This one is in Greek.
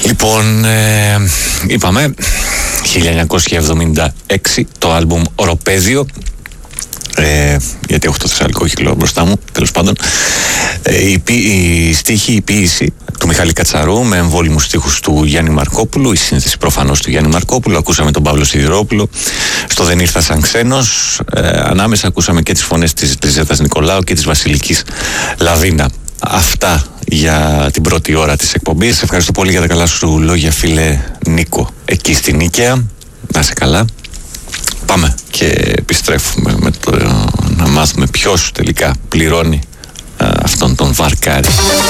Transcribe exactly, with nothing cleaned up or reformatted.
Λοιπόν, ε, είπαμε χίλια εννιακόσια εβδομήντα έξι το άλμπουμ Οροπέδιο, ε, γιατί έχω το θεσσαλικό κύκλο μπροστά μου, τέλος πάντων. ε, η, η στίχη, η ποίηση του Μιχάλη Κατσαρού με εμβόλυμους στίχους του Γιάννη Μαρκόπουλου, η σύνθεση προφανώς του Γιάννη Μαρκόπουλου. Ακούσαμε τον Παύλο Σιδηρόπουλο στο «Δεν ήρθα σαν ξένος», ε, ανάμεσα ακούσαμε και τις φωνές της Τριζέτας Νικολάου και της Βασιλικής Λαβίνα. Αυτά για την πρώτη ώρα της εκπομπής. Σε ευχαριστώ πολύ για τα καλά σου λόγια, φίλε Νίκο, εκεί στην Νίκαια. Να είσαι καλά. Πάμε και επιστρέφουμε με το να μάθουμε ποιος τελικά πληρώνει α, αυτόν τον βαρκάρι.